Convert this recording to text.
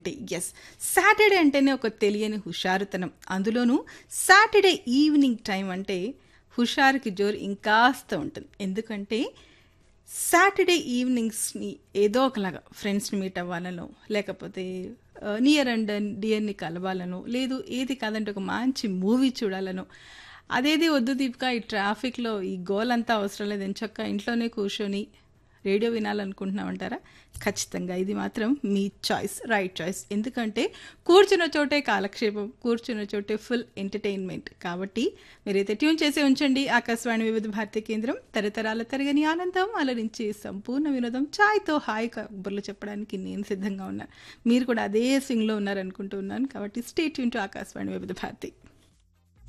Yes. Saturday అంటేనే ఒక తెలియని హుషారుతనం. అందులోనూ సాటర్‌డే ఈవినింగ్ టైం అంటే హుషారుకి జోరు ఇంకాస్త ఉంటుంది. ఎందుకంటే సాటర్‌డే ఈవినింగ్స్‌ని ఏదో ఒకలాగా ఫ్రెండ్స్‌ని మీట్ అవ్వాలనో, లేకపోతే నియర్ అండ్ డియర్‌ని కలవాలనో, లేదు ఏది కాదంటే ఒక మంచి మూవీ చూడాలనో, అదేది వద్దు దీపిక ఈ ట్రాఫిక్‌లో ఈ గోలంతా అవసరం లేదు ఎంచక్కా ఇంట్లోనే కూర్చొని రేడియో వినాలనుకుంటున్నామంటారా? ఖచ్చితంగా ఇది మాత్రం మీ చాయిస్, రైట్ చాయిస్. ఎందుకంటే కూర్చున్న చోటే కాలక్షేపం, కూర్చున్న చోటే ఫుల్ ఎంటర్టైన్మెంట్. కాబట్టి మీరైతే ట్యూన్ చేసి ఉంచండి ఆకాశవాణి వివిధ భారతి కేంద్రం. తరతరాల తరగని ఆనందం అలరించి సంపూర్ణ వినోదం ఛాయ్తో హాయ్ కబుర్లు చెప్పడానికి నేను సిద్ధంగా ఉన్నాను. మీరు కూడా అదే స్వింగ్లో ఉన్నారనుకుంటూ ఉన్నాను. కాబట్టి స్టే ట్యూన్ టు ఆకాశవాణి వివిధ భారతి.